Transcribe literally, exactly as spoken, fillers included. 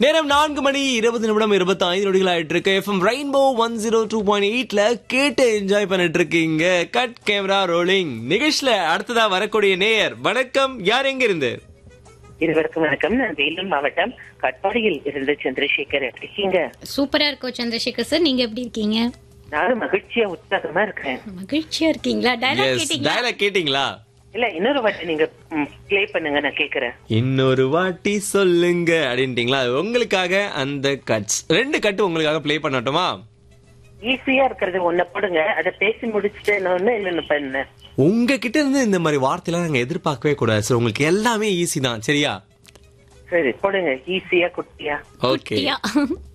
நேரம் நான்கு மணி இருபது நிமிடம் இருபத்தி ஐந்து நொடிகள் ஆயிட்டு இருக்கு. FM rainbow one zero two point எயிட்ல கேட்டு என்ஜாய் பண்ணிட்டு இருக்கீங்க. கட் கேமரா ரோலிங் நிகழ்ச்சியில அடுத்ததா வரக்கூடிய நேயர் வணக்கம். யார் எங்க இருந்து? இருவருக்கும் வணக்கம். நான் வேலூர் மாவட்டம் கட்பாடியில் இருந்து சந்திரசேகர். இருக்கீங்க? சூப்பரா இருக்கோ சந்திரசேகர் சார், நீங்க எப்படி இருக்கீங்க? நானும் மகிழ்ச்சியா உற்சாகமா இருக்கேன். மகிழ்ச்சியா இருக்கீங்களா? டயலாக் கேட்டீங்களா? டயலாக் கேட்டீங்களா? இல்ல, இன்னொரு வாட்டி நீங்க ப்ளே பண்ணுங்க, நான் கேக்குறேன். இன்னொரு வாட்டி சொல்லுங்க அப்படின்ட்டீங்களா? உங்களுக்காக அந்த கட்ஸ் ரெண்டு கட்டு உங்களுக்காக ப்ளே பண்ணட்டுமா? ஈஸியா இருக்கிறது ஒண்ணு போடுங்க, அதை பேசி முடிச்சுட்டு இன்னொன்னு இன்னொன்னு பண்ண. உங்ககிட்ட இருந்து இந்த மாதிரி வார்த்தையெல்லாம் நாங்க எதிர்பார்க்கவே கூடாது சார். உங்களுக்கு எல்லாமே ஈஸி தான், சரியா? சரி, போடுங்க. ஈஸியா குட்டியா? ஓகே.